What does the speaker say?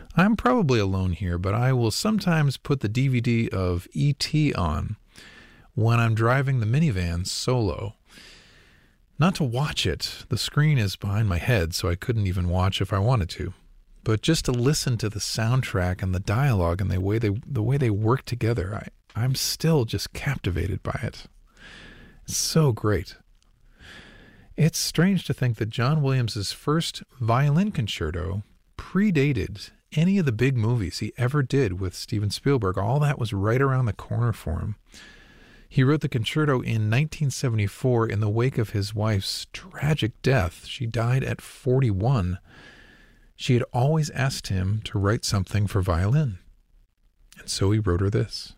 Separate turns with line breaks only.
I'm probably alone here, but I will sometimes put the DVD of E.T. on when I'm driving the minivan solo. Not to watch it. The screen is behind my head, so I couldn't even watch if I wanted to. But just to listen to the soundtrack and the dialogue and the way they work together, I'm still just captivated by it. It's so great. It's strange to think that John Williams' first violin concerto predated any of the big movies he ever did with Steven Spielberg. All that was right around the corner for him. He wrote the concerto in 1974 in the wake of his wife's tragic death. She died at 41. She had always asked him to write something for violin. And so he wrote her this.